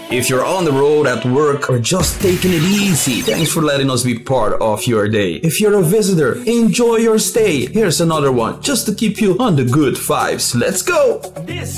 If you're on the road, at work, or just taking it easy, thanks for letting us be part of your day. If you're a visitor, enjoy your stay. Here's another one, just to keep you on the good vibes. Let's go! This